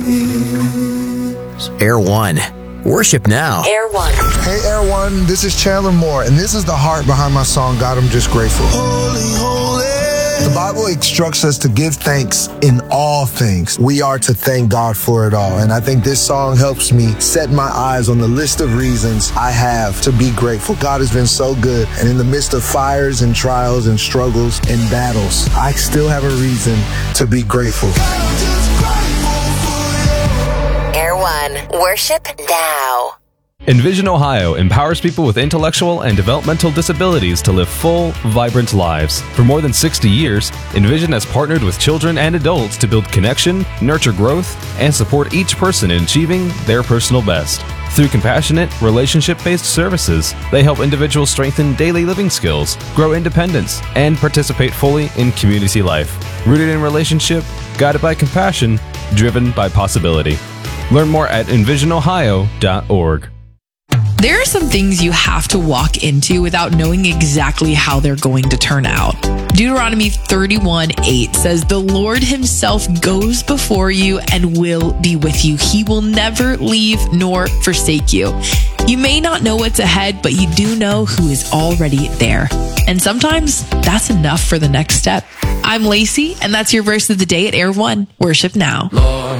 Air One. Worship now. Air One. Hey, Air One, this is Chandler Moore, and this is the heart behind my song, God, I'm Just Grateful. Holy, holy. The Bible instructs us to give thanks in all things. We are to thank God for it all. And I think this song helps me set my eyes on the list of reasons I have to be grateful. God has been so good. And in the midst of fires and trials and struggles and battles, I still have a reason to be grateful. Air One. Worship now. Envision Ohio empowers people with intellectual and developmental disabilities to live full, vibrant lives. For more than 60 years, Envision has partnered with children and adults to build connection, nurture growth, and support each person in achieving their personal best. Through compassionate, relationship-based services, they help individuals strengthen daily living skills, grow independence, and participate fully in community life. Rooted in relationship, guided by compassion, driven by possibility. Learn more at envisionohio.org. There are some things you have to walk into without knowing exactly how they're going to turn out. Deuteronomy 31:8 says, "The Lord himself goes before you and will be with you. He will never leave nor forsake you." You may not know what's ahead, but you do know who is already there. And sometimes that's enough for the next step. I'm Lacey, and that's your verse of the day at Air One. Worship now. Lord.